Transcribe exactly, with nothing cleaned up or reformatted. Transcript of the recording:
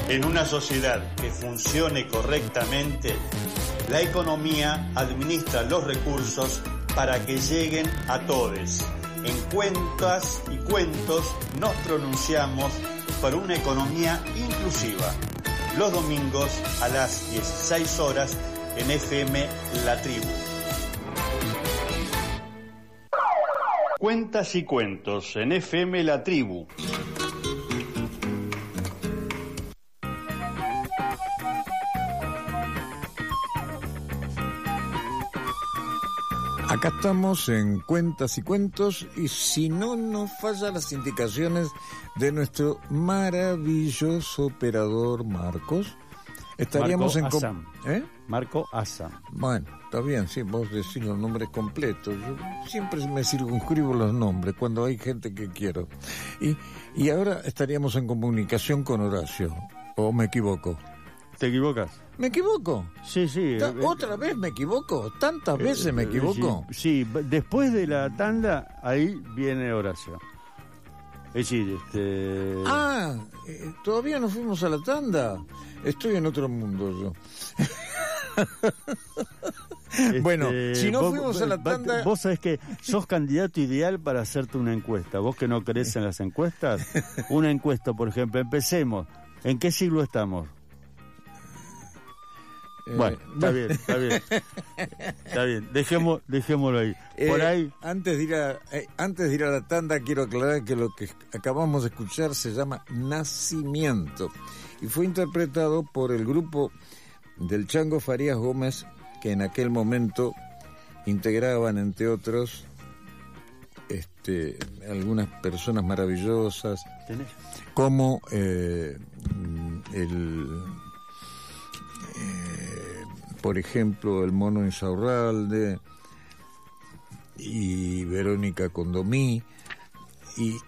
En una sociedad que funcione correctamente, la economía administra los recursos para que lleguen a todos. En Cuentas y Cuentos nos pronunciamos por una economía inclusiva. Los domingos a las dieciséis horas en F M La Tribu. Cuentas y Cuentos en F M La Tribu. Acá estamos en Cuentas y Cuentos, y si no nos fallan las indicaciones de nuestro maravilloso operador Marcos, estaríamos Marco en... Asam. ¿Eh? Marco Asam. Bueno, está bien, sí, vos decís los nombres completos. Yo siempre me circunscribo los nombres cuando hay gente que quiero. Y, y ahora estaríamos en comunicación con Horacio, ¿o me equivoco? ¿Te equivocas? ¿Me equivoco? Sí, sí. Ta- ¿Otra vez me equivoco? ¿Tantas veces me equivoco? Sí, sí, después de la tanda, ahí viene Horacio. Es decir, este... Ah, eh, todavía no fuimos a la tanda. Estoy en otro mundo yo. Este, bueno, si no vos, fuimos a la tanda... Vos sabés que sos candidato ideal para hacerte una encuesta. Vos que no crees en las encuestas, una encuesta, por ejemplo, empecemos. ¿En qué siglo estamos? Eh, Bueno, está bien, está bien. Está bien, dejemos, dejémoslo ahí. Por eh, ahí... Antes de, ir a, eh, antes de ir a la tanda, quiero aclarar que lo que acabamos de escuchar se llama Nacimiento. Y fue interpretado por el grupo del Chango Farías Gómez, que en aquel momento integraban, entre otros, este, algunas personas maravillosas, ¿Tenés? como eh, el... Eh, por ejemplo, el Mono Insaurralde y Verónica Condomí, y,